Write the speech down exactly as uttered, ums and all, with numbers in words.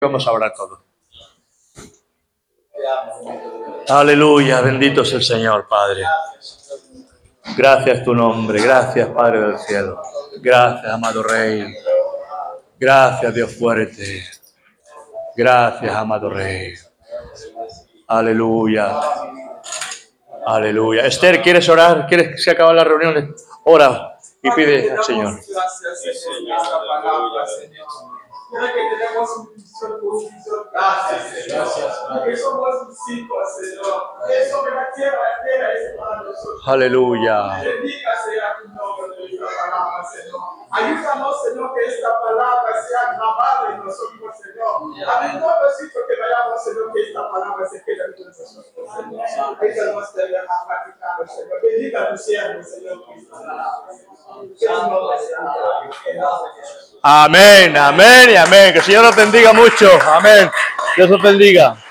Vamos a orar todos. Aleluya, bendito es el Señor, Padre. Gracias tu nombre, gracias, Padre del cielo. Gracias, amado Rey. Gracias, Dios fuerte. Gracias, amado Rey. Aleluya. Aleluya. Esther, ¿quieres orar? ¿Quieres que se acabe la reunión? Ora y pide al Señor. Gracias, Señor, esta palabra, Señor. Mira que tenemos un visión por un visión. Gracias, Señor. Porque somos tus hijos, Señor. Eso que la tierra entera es para nosotros. Aleluya. Bendiga sea tu nombre de esta palabra, Señor. Ayúdanos, Señor, que esta palabra sea grabada en nosotros, Señor. A todos sitios que vayamos, Señor, que esta palabra se quede en nosotros, Señor. Ayúdanos a practicarlo, Señor. Bendiga a tu siervo, Señor, que esta palabra, Amén, amén y amén. Que el Señor os bendiga mucho. Amén. Dios os bendiga.